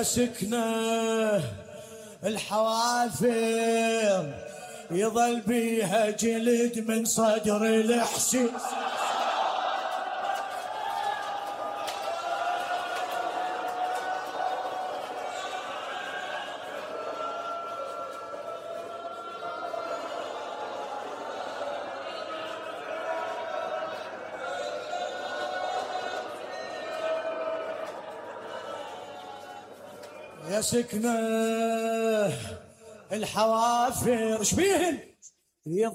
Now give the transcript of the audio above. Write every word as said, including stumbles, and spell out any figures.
يا سكنه الحوافر يظل بيها جلد من صدر الحسين. يا سكنه الحوافر شبيهن